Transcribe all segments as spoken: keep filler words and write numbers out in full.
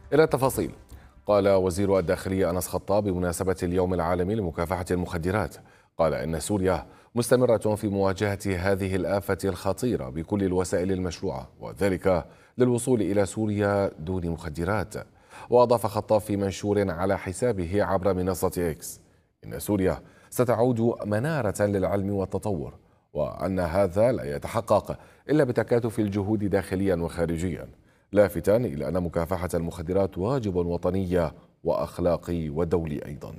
إلى التفاصيل. قال وزير الداخلية أنس خطاب بمناسبة اليوم العالمي لمكافحة المخدرات، قال إن سوريا مستمرة في مواجهة هذه الآفة الخطيرة بكل الوسائل المشروعة، وذلك للوصول إلى سوريا دون مخدرات. وأضاف خطاب في منشور على حسابه عبر منصة إكس إن سوريا ستعود منارة للعلم والتطور، وأن هذا لا يتحقق إلا بتكاتف الجهود داخليا وخارجيا، لافتا إلى أن مكافحة المخدرات واجب وطني وأخلاقي ودولي أيضا.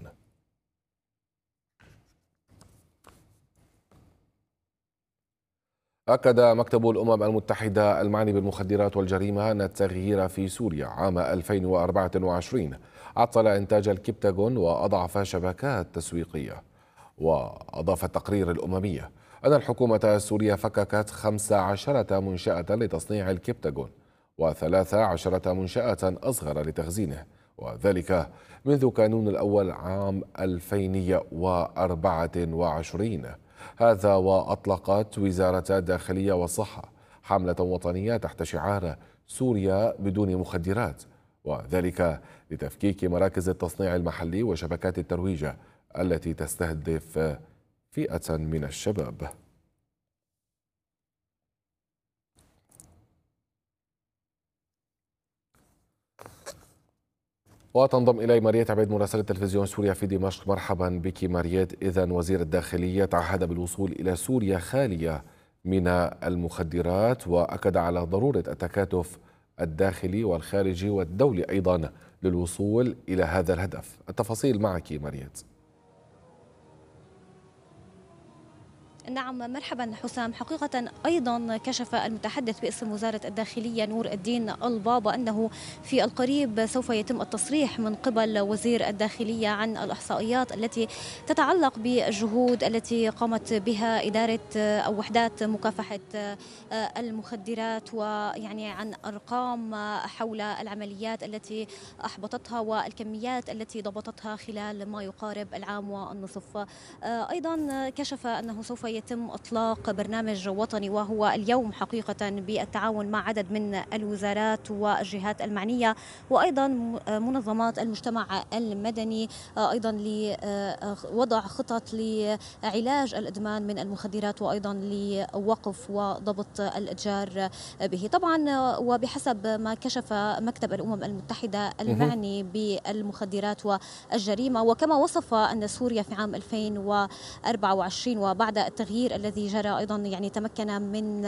أكد مكتب الأمم المتحدة المعني بالمخدرات والجريمة أن التغيير في سوريا عام ألفين وأربعة وعشرين عطل إنتاج الكبتاغون وأضعف شبكات تسويقية. وأضاف التقرير الأممي أن الحكومة السورية فككت خمس عشرة منشأة لتصنيع الكبتاغون وثلاث عشرة منشأة أصغر لتخزينه، وذلك منذ كانون الأول عام ألفين وأربعة وعشرين. هذا وأطلقت وزارة الداخلية والصحة حملة وطنية تحت شعار سوريا بدون مخدرات، وذلك لتفكيك مراكز التصنيع المحلي وشبكات الترويج التي تستهدف فئة من الشباب. وتنضم إلي ماريت عبيد مراسلة تلفزيون سوريا في دمشق. مرحبا بك ماريت. إذن وزير الداخلية تعهد بالوصول إلى سوريا خالية من المخدرات، وأكد على ضرورة التكاتف الداخلي والخارجي والدولي أيضا للوصول إلى هذا الهدف. التفاصيل معك ماريت. نعم مرحبا حسام. حقيقة أيضا كشف المتحدث باسم وزارة الداخلية نور الدين البابا أنه في القريب سوف يتم التصريح من قبل وزير الداخلية عن الإحصائيات التي تتعلق بالجهود التي قامت بها إدارة أو وحدات مكافحة المخدرات، ويعني عن أرقام حول العمليات التي أحبطتها والكميات التي ضبطتها خلال ما يقارب العام والنصف. أيضا كشف أنه سوف يتم إطلاق برنامج وطني، وهو اليوم حقيقة بالتعاون مع عدد من الوزارات والجهات المعنية وأيضا منظمات المجتمع المدني، أيضا لوضع خطط لعلاج الإدمان من المخدرات وأيضا لوقف وضبط الإتجار به. طبعا وبحسب ما كشف مكتب الأمم المتحدة المعني بالمخدرات والجريمة، وكما وصف أن سوريا في عام ألفين وأربعة وعشرين وبعد التغيير الذي جرى أيضا يعني تمكن من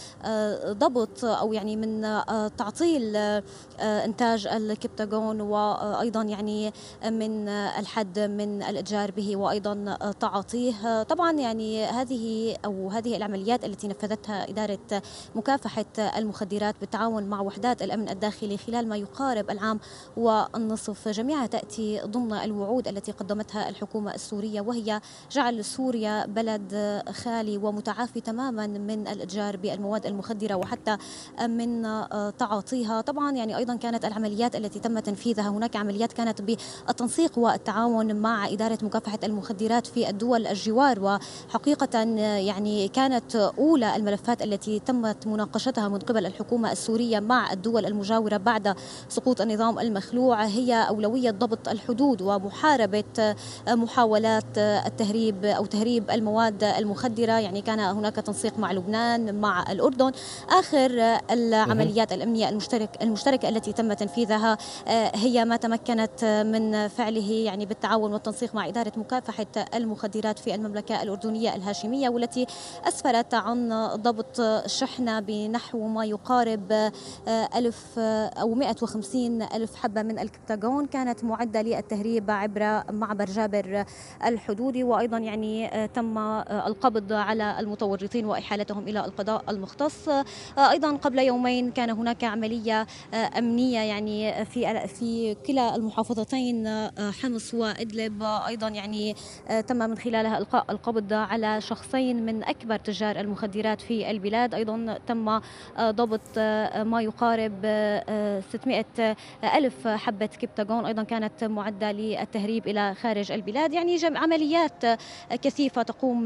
ضبط أو يعني من تعطيل إنتاج الكبتاغون، وأيضا يعني من الحد من الإتجار به وأيضا تعاطيه. طبعا يعني هذه أو هذه العمليات التي نفذتها إدارة مكافحة المخدرات بالتعاون مع وحدات الأمن الداخلي خلال ما يقارب العام والنصف جميعها تأتي ضمن الوعود التي قدمتها الحكومة السورية، وهي جعل سوريا بلد خالي ومتعافي تماما من الإتجار بالمواد المخدرة وحتى من تعاطيها. طبعا يعني أيضا كانت العمليات التي تم تنفيذها، هناك عمليات كانت بالتنسيق والتعاون مع إدارة مكافحة المخدرات في الدول الجوار، وحقيقة يعني كانت أولى الملفات التي تمت مناقشتها من قبل الحكومة السورية مع الدول المجاورة بعد سقوط النظام المخلوع هي أولوية ضبط الحدود ومحاربة محاولات التهريب أو تهريب المواد المخدرة. يعني كان هناك تنسيق مع لبنان مع الأردن. آخر العمليات الأمنية المشترك المشتركة التي تم تنفيذها هي ما تمكنت من فعله يعني بالتعاون والتنسيق مع إدارة مكافحة المخدرات في المملكة الأردنية الهاشمية، والتي أسفرت عن ضبط شحنة بنحو ما يقارب ألف أو مئة وخمسين ألف حبة من الكبتاغون كانت معدة للتهريب عبر معبر جابر الحدودي، وأيضا يعني تم القبض على المتورطين وإحالتهم إلى القضاء المختص. أيضا قبل يومين كان هناك عملية أمنية يعني في في كلا المحافظتين حمص وإدلب، أيضا يعني تم من خلالها إلقاء القبض على شخصين من أكبر تجار المخدرات في البلاد. أيضا تم ضبط ما يقارب ستمئة ألف حبة كبتاغون أيضا كانت معدة للتهريب إلى خارج البلاد. يعني عمليات كثيفة تقوم بها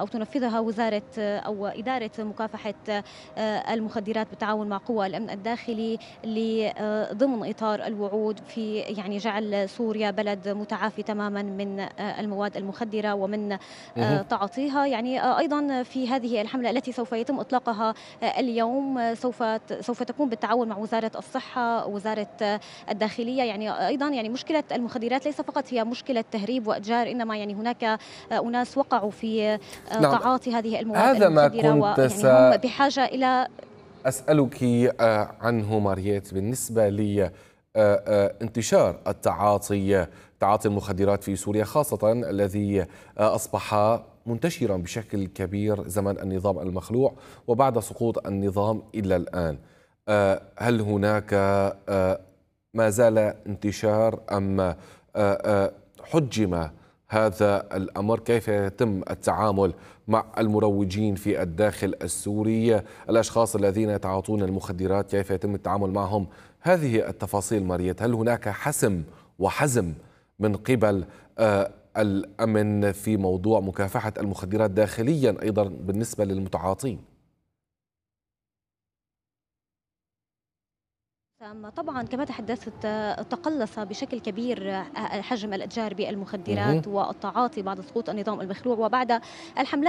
أو تنفذها وزارة أو إدارة مكافحة المخدرات بالتعاون مع قوى الأمن الداخلي ضمن إطار الوعود في يعني جعل سوريا بلد متعافي تماما من المواد المخدرة ومن مه. تعاطيها. يعني أيضا في هذه الحملة التي سوف يتم إطلاقها اليوم سوف سوف تكون بالتعاون مع وزارة الصحة ووزارة الداخلية. يعني أيضا يعني مشكلة المخدرات ليس فقط هي مشكلة تهريب وإتجار، إنما يعني هناك أناس وقعوا في نعم. تعاطي هذه المواد هذا ما المخدرة كنت ويعني هم بحاجة إلى أسألك عنه مارييت. بالنسبة لي انتشار التعاطي تعاطي المخدرات في سوريا، خاصة الذي أصبح منتشرا بشكل كبير زمن النظام المخلوع وبعد سقوط النظام إلى الآن، هل هناك ما زال انتشار أم حجم هذا الأمر؟ كيف يتم التعامل مع المروجين في الداخل السوري، الأشخاص الذين يتعاطون المخدرات كيف يتم التعامل معهم؟ هذه التفاصيل ماريت. هل هناك حسم وحزم من قبل الأمن في موضوع مكافحة المخدرات داخليا أيضا بالنسبة للمتعاطين؟ طبعا كما تحدثت تقلص بشكل كبير حجم الاتجار بالمخدرات والتعاطي بعد سقوط النظام المخلوع وبعد الحملات